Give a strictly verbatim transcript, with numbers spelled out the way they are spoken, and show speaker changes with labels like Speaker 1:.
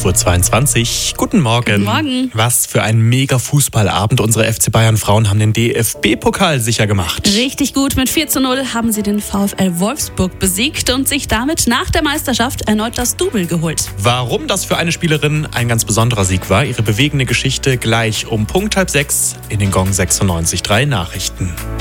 Speaker 1: Uhr zweiundzwanzig. Guten Morgen.
Speaker 2: Guten Morgen.
Speaker 1: Was für ein mega Fußballabend. Unsere F C Bayern Frauen haben den D F B-Pokal sicher gemacht.
Speaker 2: Richtig gut. Mit vier zu null haben sie den VfL Wolfsburg besiegt und sich damit nach der Meisterschaft erneut das Double geholt.
Speaker 1: Warum das für eine Spielerin ein ganz besonderer Sieg war, ihre bewegende Geschichte gleich um Punkt halb sechs in den Gong sechsundneunzig Komma drei Nachrichten.